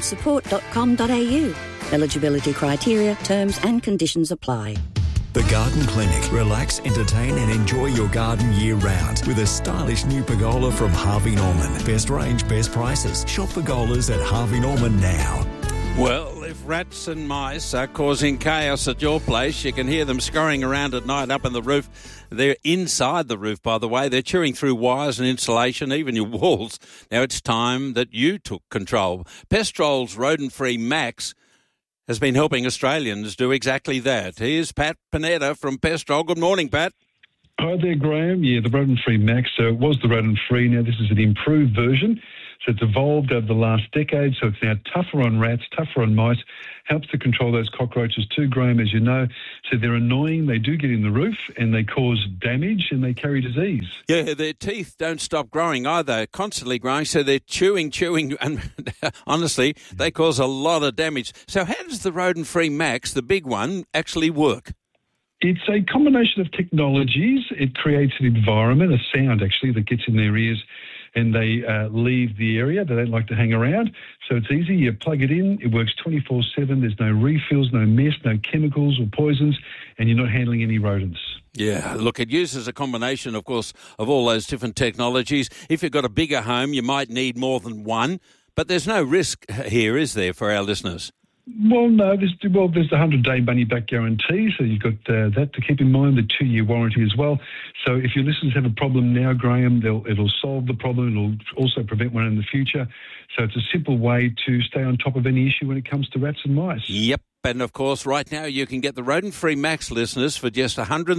homemadesupport.com.au. Eligibility criteria, terms and conditions apply. The Garden Clinic. Relax, entertain and enjoy your garden year-round with a stylish new pergola from Harvey Norman. Best range, best prices. Shop pergolas at Harvey Norman now. Well, if rats and mice are causing chaos at your place, you can hear them scurrying around at night up on the roof. They're inside the roof, by the way. They're chewing through wires and insulation, even your walls. Now it's time that you took control. Pestrol's rodent-free Max has been helping Australians do exactly that. Here's Pat Panetta from Pestrol. Good morning, Pat. Hi there, Graham. Yeah, the rodent-free Max. So it was the rodent-free. Now this is an improved version. So it's evolved over the last decade. So it's now tougher on rats, tougher on mice. Helps to control those cockroaches too, Graham, as you know. So they're annoying. They do get in the roof and they cause damage and they carry disease. Yeah, their teeth don't stop growing either, constantly growing. So they're chewing, and honestly, they cause a lot of damage. So how does the rodent-free Max, the big one, actually work? It's a combination of technologies. It creates an environment, a sound actually, that gets in their ears and they leave the area. They don't like to hang around. So it's easy. You plug it in. It works 24/7. There's no refills, no mess, no chemicals or poisons, and you're not handling any rodents. Yeah, look, it uses a combination, of course, of all those different technologies. If you've got a bigger home, you might need more than one. But there's no risk here, is there, for our listeners? Well, no. There's the 100-day money-back guarantee, so you've got that to keep in mind, the 2-year warranty as well. So if your listeners have a problem now, Graham, it'll solve the problem. It'll also prevent one in the future. So it's a simple way to stay on top of any issue when it comes to rats and mice. Yep. And, of course, right now you can get the rodent-free Max listeners for just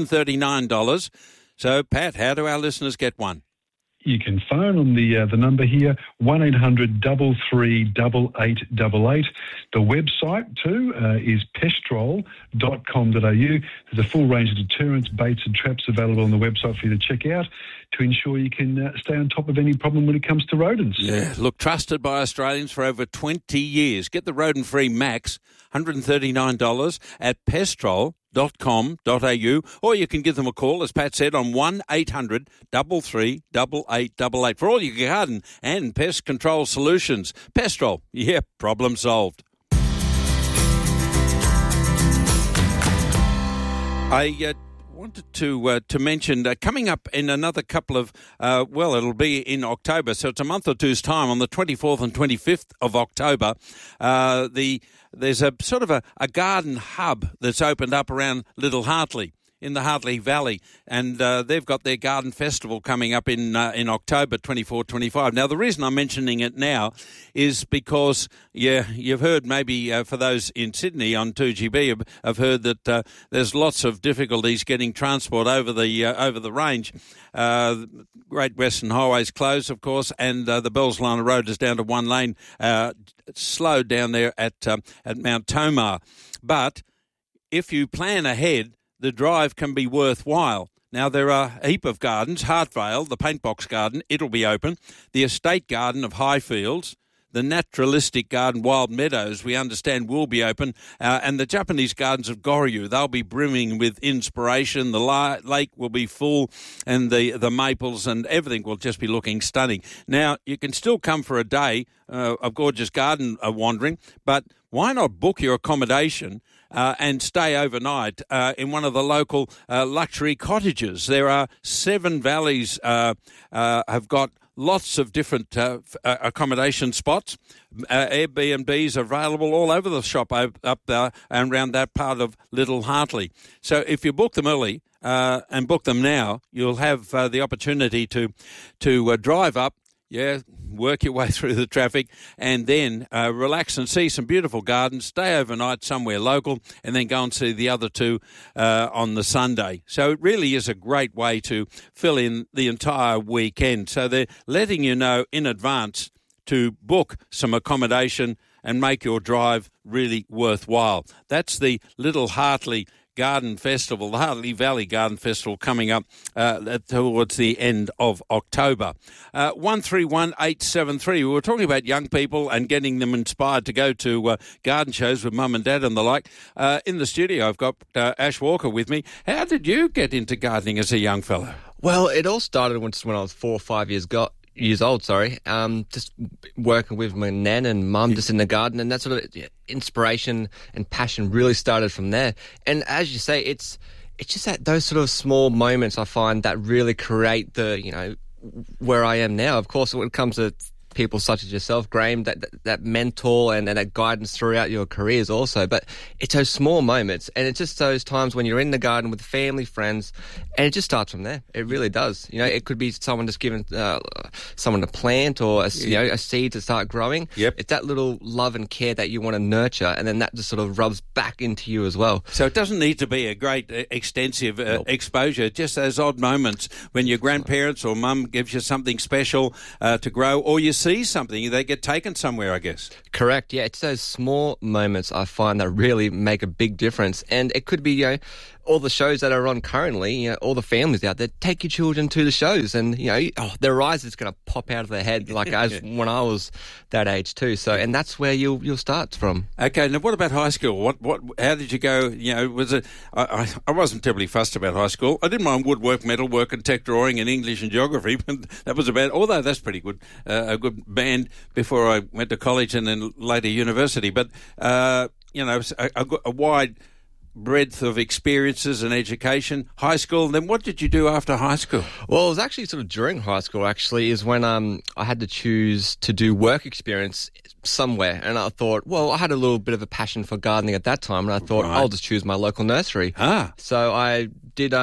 $139. So, Pat, how do our listeners get one? You can phone on the number here, 1-800-338888. The website, too, is pestrol.com.au. There's a full range of deterrents, baits and traps available on the website for you to check out to ensure you can stay on top of any problem when it comes to rodents. Yeah, look, trusted by Australians for over 20 years. Get the rodent-free Max, $139 at pestrol.com.au, or you can give them a call, as Pat said, on 1-800-338888 for all your garden and pest control solutions. Pestrol, yep, problem solved. I wanted to mention coming up in another couple of, it'll be in October, so it's a month or two's time, on the 24th and 25th of October, there's a sort of a garden hub that's opened up around Little Hartley, in the Hartley Valley, and they've got their garden festival coming up in October 24-25. Now, the reason I'm mentioning it now is because, you've heard maybe for those in Sydney on 2GB have heard that there's lots of difficulties getting transport over the range. Great Western Highway's closed, of course, and the Bellsliner Road is down to one lane, slowed down there at Mount Tomar. But if you plan ahead, the drive can be worthwhile. Now, there are a heap of gardens. Hartvale, the Paintbox Garden, it'll be open. The Estate Garden of Highfields, the Naturalistic Garden Wild Meadows, we understand, will be open. And the Japanese Gardens of Goryu, they'll be brimming with inspiration. The lake will be full, and the maples and everything will just be looking stunning. Now, you can still come for a day of gorgeous garden wandering, but why not book your accommodation and stay overnight in one of the local luxury cottages. There are 7 valleys have got lots of different accommodation spots. Airbnbs available all over the shop up there and around that part of Little Hartley. So if you book them early and book them now, you'll have the opportunity to drive up, work your way through the traffic, and then relax and see some beautiful gardens, stay overnight somewhere local, and then go and see the other 2 on the Sunday. So it really is a great way to fill in the entire weekend. So they're letting you know in advance to book some accommodation and make your drive really worthwhile. That's the Little Hartley Garden Festival, the Hartley Valley Garden Festival, coming up towards the end of October. 131873. We were talking about young people and getting them inspired to go to garden shows with mum and dad and the like. In the studio, I've got Ash Walker with me. How did you get into gardening as a young fellow? Well, it all started when I was 4 or 5 years old, just working with my nan and mum just in the garden, and that sort of inspiration and passion really started from there. And as you say, it's just that those sort of small moments I find that really create the, where I am now. Of course, when it comes to people such as yourself, Graham, that mentor and that guidance throughout your careers also. But it's those small moments, and it's just those times when you're in the garden with family, friends, and it just starts from there. It really does. It could be someone just giving someone a plant or a seed to start growing. Yep. It's that little love and care that you want to nurture, and then that just sort of rubs back into you as well. So it doesn't need to be a great, extensive exposure, just those odd moments when your grandparents or mum gives you something special to grow, or you see something, they get taken somewhere, I guess. Correct, yeah. It's those small moments I find that really make a big difference. And it could be, all the shows that are on currently, all the families out there, take your children to the shows, and their eyes is going to pop out of their head like as when I was that age too. So, and that's where you'll start from. Okay, now what about high school? How did you go? Was it? I wasn't terribly fussed about high school. I didn't mind woodwork, metalwork, and tech drawing, and English and geography. But that was about. Although that's pretty good, a good band before I went to college and then later university. But a wide breadth of experiences and education. High school, and then what did you do after high school? Well, it was actually sort of during high school, is when I had to choose to do work experience somewhere. And I thought, well, I had a little bit of a passion for gardening at that time, and I thought, I'll just choose my local nursery. So I did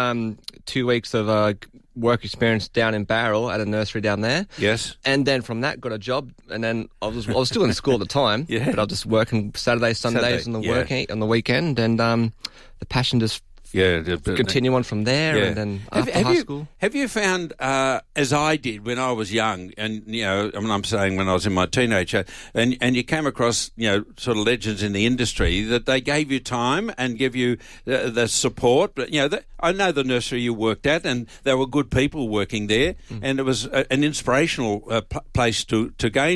2 weeks of work experience down in Barrel at a nursery down there. Yes. And then from that got a job, and then I was still in school at the time, but I was just working Saturdays, Sundays on the weekend, and the passion just continue on from there, and then after high school. Have you found, as I did when I was young, and I'm saying when I was in my teenager, and you came across sort of legends in the industry, that they gave you time and give you the support. But I know the nursery you worked at, and there were good people working there, and it was an inspirational place to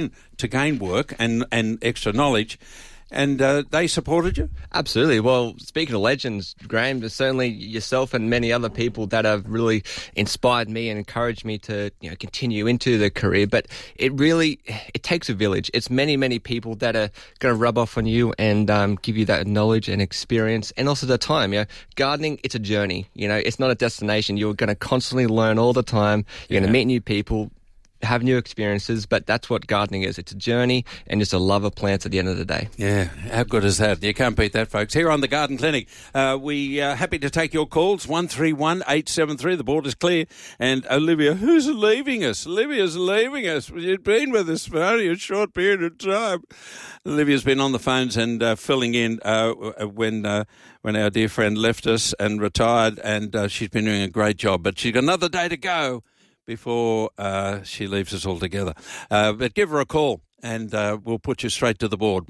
gain work and extra knowledge. And they supported you? Absolutely. Well, speaking of legends, Graham, there's certainly yourself and many other people that have really inspired me and encouraged me to continue into the career. But it takes a village. It's many, many people that are going to rub off on you and give you that knowledge and experience, and also the time. Gardening, it's a journey. It's not a destination. You're going to constantly learn all the time. You're going to meet new people, have new experiences, but that's what gardening is. It's a journey and just a love of plants at the end of the day. Yeah, how good is that? You can't beat that, folks. Here on the Garden Clinic, we are happy to take your calls, 131873. The board is clear. And Olivia, who's leaving us? Olivia's leaving us. You've been with us for only a short period of time. Olivia's been on the phones and filling in when our dear friend left us and retired, and she's been doing a great job. But she's got another day to go before she leaves us altogether. But give her a call and we'll put you straight to the board.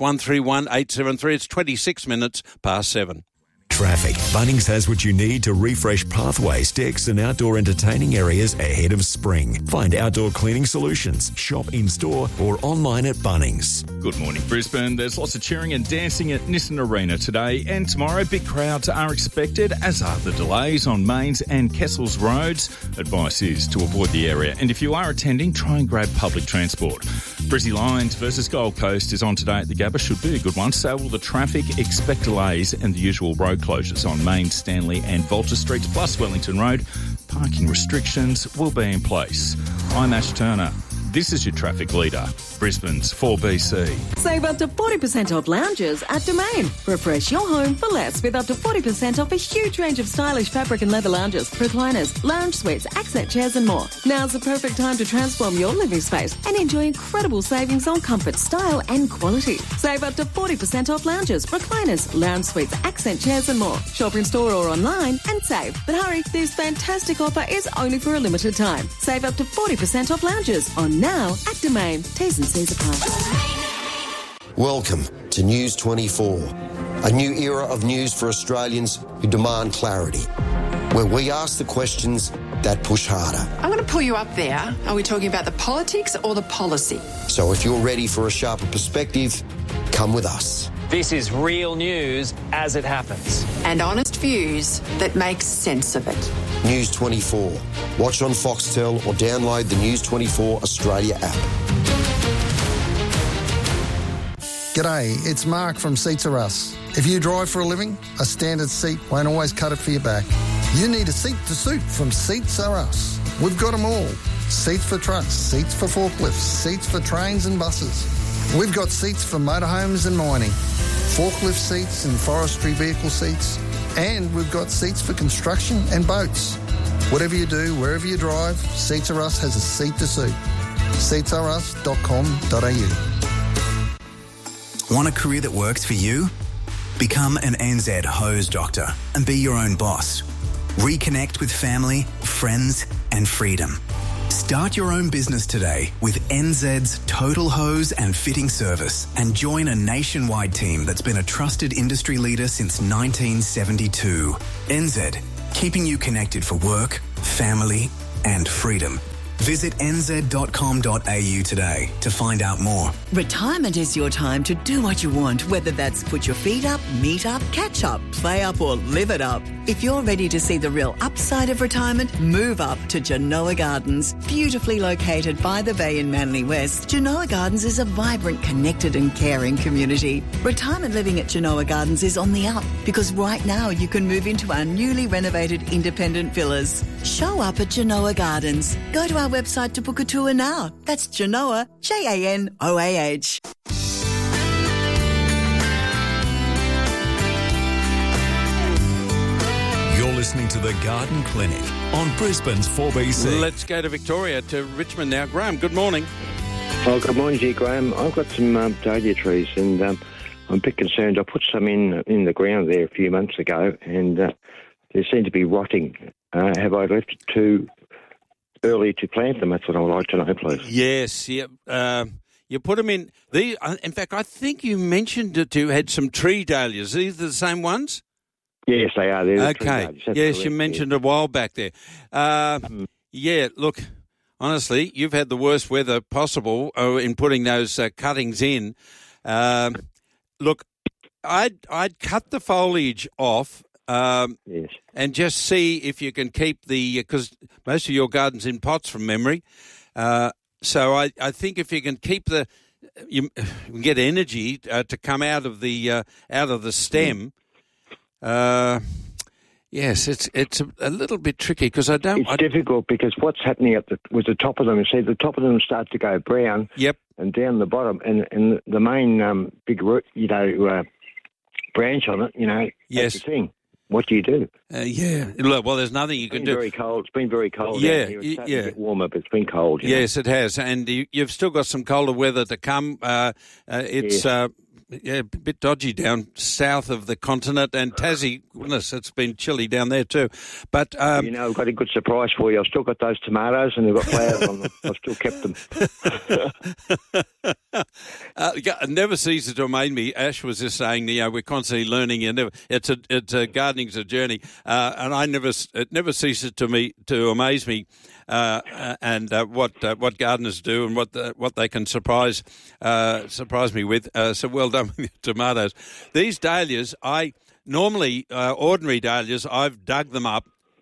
131873. It's 26 minutes past 7. Traffic. Bunnings has what you need to refresh pathways, decks and outdoor entertaining areas ahead of spring. Find outdoor cleaning solutions. Shop in-store or online at Bunnings. Good morning, Brisbane. There's lots of cheering and dancing at Nissan Arena today and tomorrow. Big crowds are expected, as are the delays on Mains and Kessels roads. Advice is to avoid the area. And if you are attending, try and grab public transport. Brizzy Lions versus Gold Coast is on today at the Gabba. Should be a good one. So will the traffic. Expect delays and the usual road closures on Main, Stanley and Volta Streets, plus Wellington Road. Parking restrictions will be in place. I'm Ash Turner. This is your traffic leader, Brisbane's 4BC. Save up to 40% off lounges at Domain. Refresh your home for less with up to 40% off a huge range of stylish fabric and leather lounges, recliners, lounge suites, accent chairs and more. Now's the perfect time to transform your living space and enjoy incredible savings on comfort, style and quality. Save up to 40% off lounges, recliners, lounge suites, accent chairs and more. Shop in store or online and save. But hurry, this fantastic offer is only for a limited time. Save up to 40% off lounges on now at Domain. T's and C's apply. Welcome to News 24, a new era of news for Australians who demand clarity, where we ask the questions that push harder. I'm going to pull you up there. Are we talking about the politics or the policy? So if you're ready for a sharper perspective, come with us. This is real news as it happens. And honest views that make sense of it. News 24. Watch on Foxtel or download the News 24 Australia app. G'day, it's Mark from Seats Are Us. If you drive for a living, a standard seat won't always cut it for your back. You need a seat to suit from Seats Are Us. We've got them all. Seats for trucks, seats for forklifts, seats for trains and buses. We've got seats for motorhomes and mining, forklift seats and forestry vehicle seats, and we've got seats for construction and boats. Whatever you do, wherever you drive, Seats Are Us has a seat to suit. seatsareus.com.au. Want a career that works for you? Become an NZ hose doctor and be your own boss. Reconnect with family, friends and freedom. Start your own business today with NZ's Total Hose and Fitting Service and join a nationwide team that's been a trusted industry leader since 1972. NZ, keeping you connected for work, family and freedom. Visit nz.com.au today to find out more. Retirement is your time to do what you want, whether that's put your feet up, meet up, catch up, play up or live it up. If you're ready to see the real upside of retirement, move up to Genoa Gardens. Beautifully located by the bay in Manly West, Genoa Gardens is a vibrant, connected and caring community. Retirement living at Genoa Gardens is on the up because right now you can move into our newly renovated independent villas. Show up at Genoa Gardens. Go to our website to book a tour now. That's Genoa, Janoah. You're listening to The Garden Clinic on Brisbane's 4BC. Let's go to Victoria, to Richmond now. Graham, good morning. Oh, good morning to you, Graham. I've got some dahlia trees and I'm a bit concerned. I put some in the ground there a few months ago and they seem to be rotting. Have I left it too early to plant them? That's what I would like to know, please. Yes, yep. You put them in. In fact, I think you mentioned that you had some tree dahlias. Are these the same ones? Yes, they are. They're okay. Yes, you mentioned a while back there. Yeah, look, honestly, you've had the worst weather possible in putting those cuttings in. Look, I'd cut the foliage off. Yes. And just see if you can keep because most of your garden's in pots from memory. So I think if you can keep you can get energy to come out of the stem. Yes, it's a little bit tricky because I don't. It's difficult because what's happening with the top of them? You see, the top of them start to go brown. Yep. And down the bottom, and the main big root, branch on it, yes. That's the thing. What do you do? Yeah. Well, there's nothing you can do. Very cold. It's been very cold. Yeah. Down here. It's starting to get warmer, but it's been cold. Yes, it has, and you've still got some colder weather to come. It's a bit dodgy down south of the continent, and Tassie. Goodness, it's been chilly down there too. But I've got a good surprise for you. I've still got those tomatoes, and they've got flowers on them. I've still kept them. It never ceases to amaze me. Ash was just saying, we're constantly learning. It's gardening's a journey, and it never ceases to amaze me. And what gardeners do and what they can surprise me with. So well done with your tomatoes. These dahlias, I normally ordinary dahlias, I've dug them up,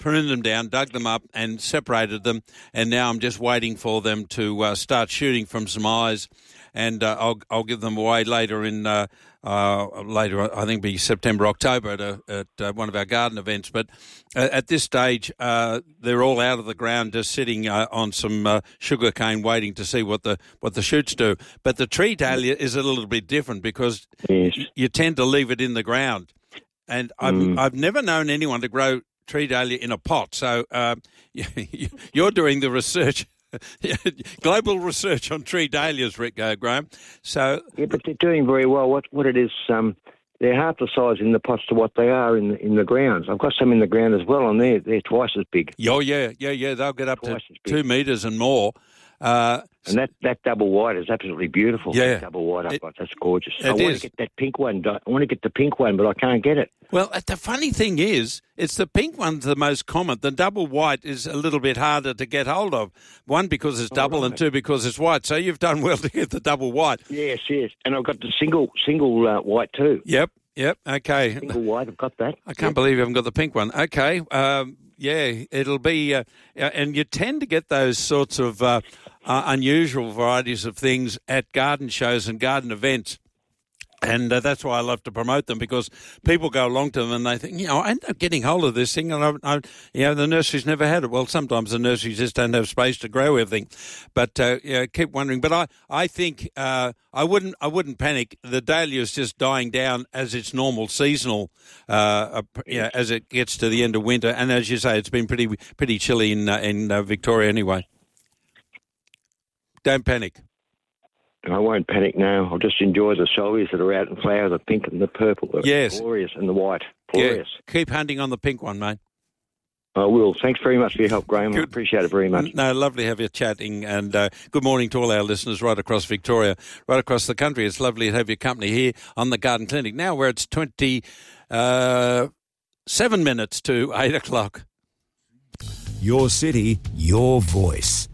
pruned them down, dug them up and separated them, and now I'm just waiting for them to start shooting from some eyes, and I'll give them away later in later, I think it'll be September, October at one of our garden events. But at this stage, they're all out of the ground, just sitting on some sugar cane, waiting to see what the shoots do. But the tree dahlia is a little bit different because you tend to leave it in the ground. And I've never known anyone to grow tree dahlia in a pot. So you're doing the research. Global research on tree dahlias, Rick, Graham. So yeah, but they're doing very well. What it is, they're half the size in the pots to what they are in the grounds. I've got some in the ground as well, and they're twice as big. Oh yeah. They'll get up to 2 metres and more. And that double white is absolutely beautiful. Yeah, that double white I've got, that's gorgeous. I want to get that pink one. I want to get the pink one, but I can't get it. Well, the funny thing is, it's the pink one's the most common. The double white is a little bit harder to get hold of. One, because it's double, and two, because it's white. So you've done well to get the double white. Yes. And I've got the single white too. Yep. Okay. Single white, I've got that. I can't believe you haven't got the pink one. Okay. Yeah, it'll be, and you tend to get those sorts of unusual varieties of things at garden shows and garden events. And that's why I love to promote them, because people go along to them and they think, I end up getting hold of this thing, and the nursery's never had it. Well, sometimes the nurseries just don't have space to grow everything. But keep wondering. But I think I wouldn't panic. The dahlia is just dying down as its normal seasonal, as it gets to the end of winter. And as you say, it's been pretty chilly in Victoria anyway. Don't panic. I won't panic now. I'll just enjoy the salvias that are out in flower, the pink and the purple. Yes. Glorious, and the white. Glorious. Yeah. Keep hunting on the pink one, mate. I will. Thanks very much for your help, Graham. I appreciate it very much. No, lovely to have you chatting, and good morning to all our listeners right across Victoria, right across the country. It's lovely to have your company here on the Garden Clinic. Now where it's 27 minutes to 8 o'clock. Your city, your voice.